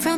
from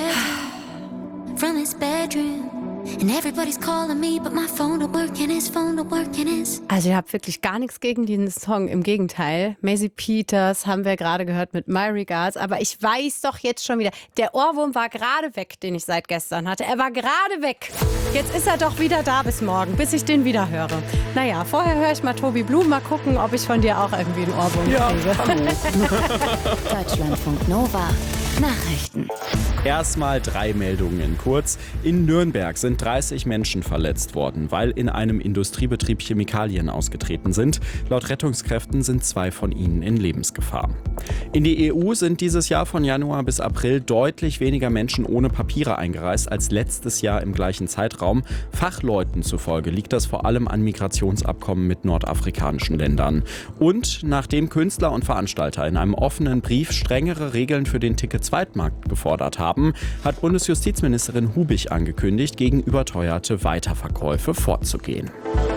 his bedroom. And everybody's calling me, but my phone don't work and his phone don't work and his. Also ihr habt wirklich gar nichts gegen diesen Song, im Gegenteil. Maisie Peters haben wir gerade gehört mit My Regards, aber ich weiß doch jetzt schon wieder, der Ohrwurm war gerade weg, den ich seit gestern hatte. Er war gerade weg. Jetzt ist er doch wieder da bis morgen, bis ich den wieder höre. Naja, vorher höre ich mal Tobi Blum, mal gucken, ob ich von dir auch irgendwie einen Ohrwurm kriege. Hallo. Deutschlandfunk Nova. Nachrichten. Erstmal 3 Meldungen in kurz. In Nürnberg sind 30 Menschen verletzt worden, weil in einem Industriebetrieb Chemikalien ausgetreten sind. Laut Rettungskräften sind 2 von ihnen in Lebensgefahr. In die EU sind dieses Jahr von Januar bis April deutlich weniger Menschen ohne Papiere eingereist als letztes Jahr im gleichen Zeitraum. Fachleuten zufolge liegt das vor allem an Migrationsabkommen mit nordafrikanischen Ländern. Und nachdem Künstler und Veranstalter in einem offenen Brief strengere Regeln für den Ticket-Zweitmarkt gefordert haben, hat Bundesjustizministerin Hubich angekündigt, gegen überteuerte Weiterverkäufe vorzugehen.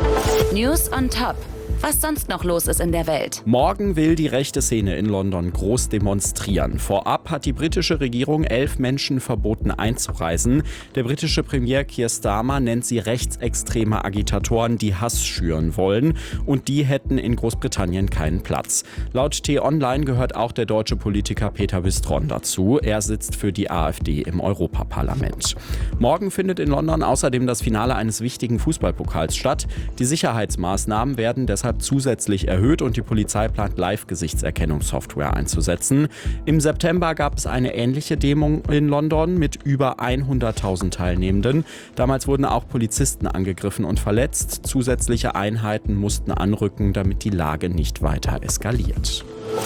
News on Top. Was sonst noch los ist in der Welt. Morgen will die rechte Szene in London groß demonstrieren. Vorab hat die britische Regierung 11 Menschen verboten einzureisen. Der britische Premier Keir Starmer nennt sie rechtsextreme Agitatoren, die Hass schüren wollen. Und die hätten in Großbritannien keinen Platz. Laut T-Online gehört auch der deutsche Politiker Peter Wistron dazu. Er sitzt für die AfD im Europaparlament. Morgen findet in London außerdem das Finale eines wichtigen Fußballpokals statt. Die Sicherheitsmaßnahmen werden deshalb zusätzlich erhöht und die Polizei plant Live-Gesichtserkennungssoftware einzusetzen. Im September gab es eine ähnliche Demo in London mit über 100.000 Teilnehmenden. Damals wurden auch Polizisten angegriffen und verletzt. Zusätzliche Einheiten mussten anrücken, damit die Lage nicht weiter eskaliert.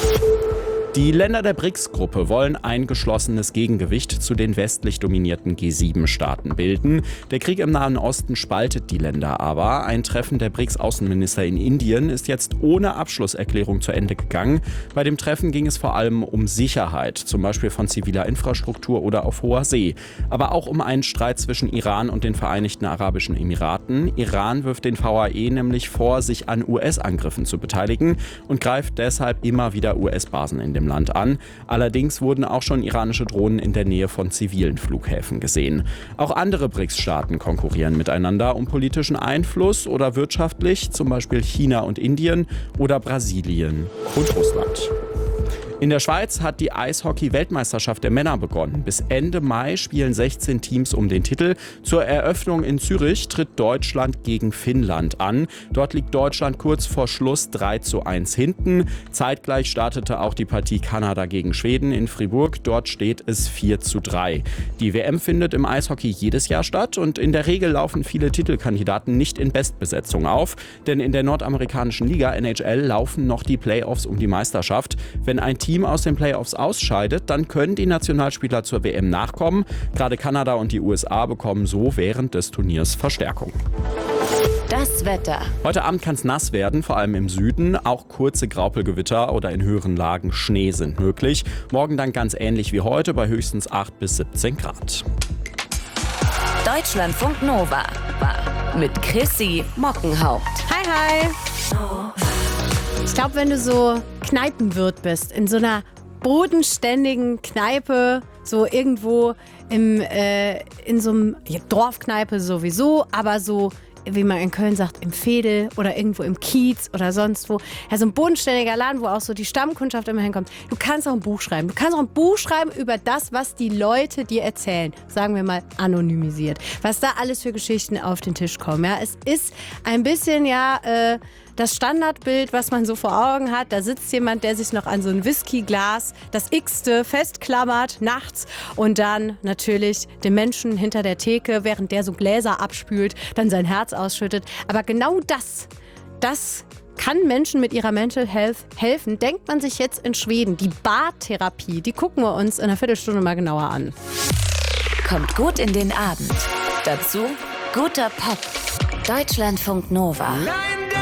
Die Länder der BRICS-Gruppe wollen ein geschlossenes Gegengewicht zu den westlich dominierten G7-Staaten bilden. Der Krieg im Nahen Osten spaltet die Länder aber. Ein Treffen der BRICS-Außenminister in Indien ist jetzt ohne Abschlusserklärung zu Ende gegangen. Bei dem Treffen ging es vor allem um Sicherheit, zum Beispiel von ziviler Infrastruktur oder auf hoher See. Aber auch um einen Streit zwischen Iran und den Vereinigten Arabischen Emiraten. Iran wirft den VAE nämlich vor, sich an US-Angriffen zu beteiligen und greift deshalb immer wieder US-Basen in dem Land an. Allerdings wurden auch schon iranische Drohnen in der Nähe von zivilen Flughäfen gesehen. Auch andere BRICS-Staaten konkurrieren miteinander um politischen Einfluss oder wirtschaftlich, zum Beispiel China und Indien oder Brasilien und Russland. In der Schweiz hat die Eishockey-Weltmeisterschaft der Männer begonnen. Bis Ende Mai spielen 16 Teams um den Titel. Zur Eröffnung in Zürich tritt Deutschland gegen Finnland an. Dort liegt Deutschland kurz vor Schluss 3:1 hinten. Zeitgleich startete auch die Partie Kanada gegen Schweden in Fribourg. Dort steht es 4:3. Die WM findet im Eishockey jedes Jahr statt und in der Regel laufen viele Titelkandidaten nicht in Bestbesetzung auf. Denn in der nordamerikanischen Liga NHL laufen noch die Playoffs um die Meisterschaft. Wenn ein Team aus den Playoffs ausscheidet, dann können die Nationalspieler zur WM nachkommen. Gerade Kanada und die USA bekommen so während des Turniers Verstärkung. Das Wetter. Heute Abend kann es nass werden, vor allem im Süden. Auch kurze Graupelgewitter oder in höheren Lagen Schnee sind möglich. Morgen dann ganz ähnlich wie heute bei höchstens 8 bis 17 Grad. Deutschlandfunk Nova. Mit Chrissy Mockenhaupt. Hi, hi. Ich glaube, wenn du so Kneipenwirt bist, in so einer bodenständigen Kneipe, so irgendwo in so einem Dorfkneipe sowieso, aber so, wie man in Köln sagt, im Veedel oder irgendwo im Kiez oder sonst wo. Ja, so ein bodenständiger Laden, wo auch so die Stammkundschaft immer hinkommt. Du kannst auch ein Buch schreiben. Du kannst auch ein Buch schreiben über das, was die Leute dir erzählen. Sagen wir mal anonymisiert. Was da alles für Geschichten auf den Tisch kommen. Ja, es ist ein bisschen, das Standardbild, was man so vor Augen hat. Da sitzt jemand, der sich noch an so ein Whiskyglas, das X-te, festklammert nachts und dann natürlich dem Menschen hinter der Theke, während der so Gläser abspült, dann sein Herz ausschüttet. Aber genau das kann Menschen mit ihrer Mental Health helfen. Denkt man sich jetzt in Schweden. Die Bartherapie, die gucken wir uns in einer Viertelstunde mal genauer an. Kommt gut in den Abend. Dazu guter Pop. Deutschlandfunk Nova. Nein!